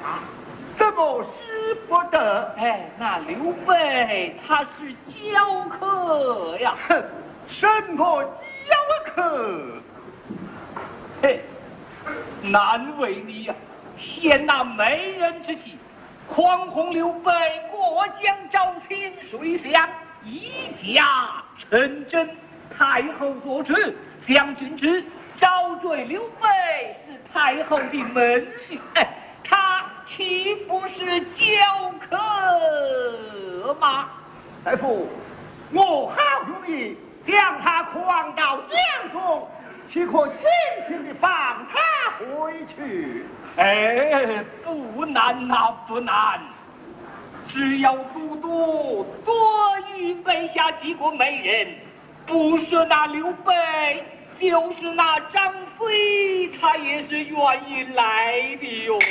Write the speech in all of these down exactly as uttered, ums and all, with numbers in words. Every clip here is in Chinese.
怎么使不得？ 哎，那刘备他是教客呀。 哼，什么教客？ 嘿，难为你呀、啊！现那美人之计，诳哄刘备过江招亲，谁想一假成真。太后作主，将军之招赘刘备是太后的门婿，哎，他岂不是教客吗？ 大夫，我好容易将他诓到江中，岂可轻轻地放他回去？ 哎，不难呐、啊，不难，只要都督多与备下几个美人，不是那刘备，就是那张飞，他也是愿意来的哟。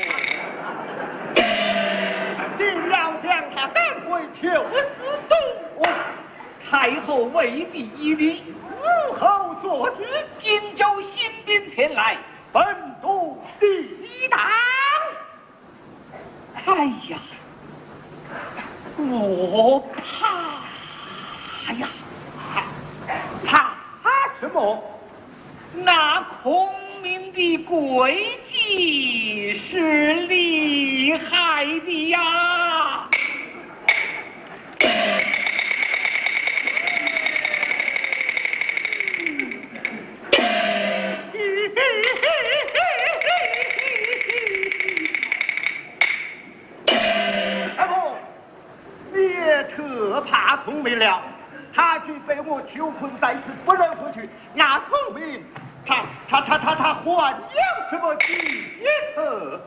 定要将他赶回求司都， 太后未必依理， 武后做主， 荆州新兵前来， 本都抵挡。 哎呀，我怕呀， 怕什么？ 那孔明的诡计是厉害的呀！ 哎不，别特怕孔明了，他既被我囚困在此，不能回去，那孔明。他他他他他还有什么计策？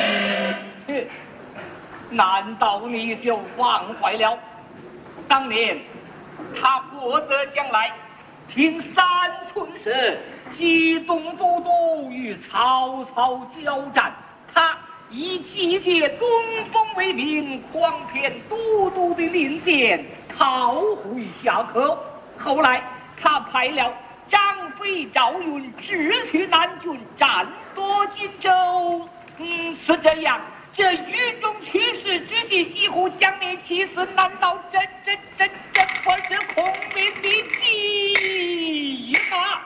难道你就忘怀了当年他获得将来凭三寸舌激动都督与曹操交战，他以集结东风为名，诓骗都督的令箭，逃回下客。后来他派了张飞、赵云直取南郡，战夺荆州。嗯，是这样。这狱中去世之际，西湖将你气死，难道真真真真不是孔明的计吗？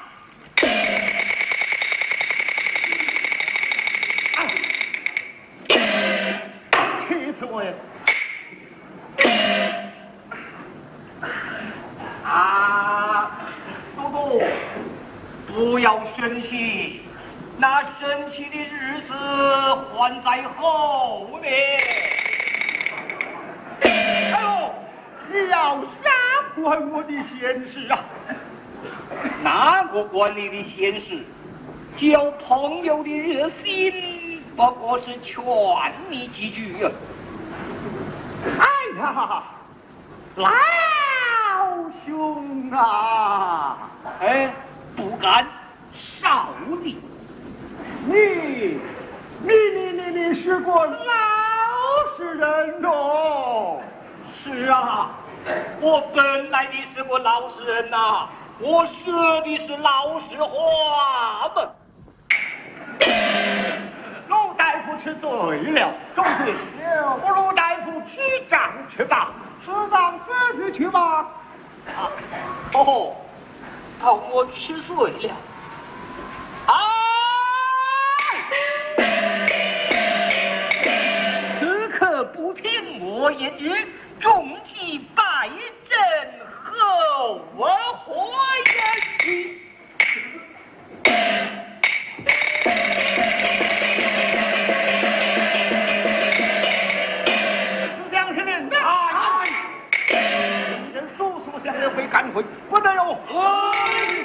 气死我呀！ 啊，都督，不要生气，那生气的日子还在后面。 哎呦，你要杀关我的闲事啊！ 哪个管你的闲事？交朋友的热心，不过是劝你几句啊。 哎呀，老兄啊！ 哎，不敢，少你。 你，你你你你是个老实人哦。 是啊，我本来的是个老实人呐、啊，我说的是老实话嘛。 陆大夫吃醉了，中罪了，不如大夫吃账去吧，吃账自己去吧。 啊，哦，到我吃醉了。啊！此刻不听我言语，中计败阵，后我活也去。 将士们，啊！你人叔叔将人回赶回，不得有。